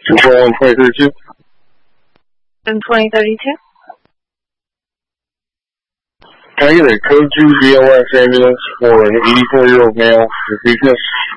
241 2032. In 2032? Can I get a code 2 BLS ambulance for an 84-year-old male with weakness?